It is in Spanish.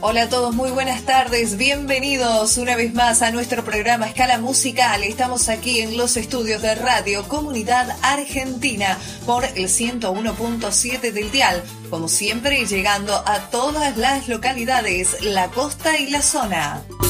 Hola a todos, muy buenas tardes, bienvenidos una vez más a nuestro programa Escala Musical. Estamos aquí en los estudios de Radio Comunidad Argentina por el 101.7 del dial, como siempre llegando a todas las localidades, la costa y la zona.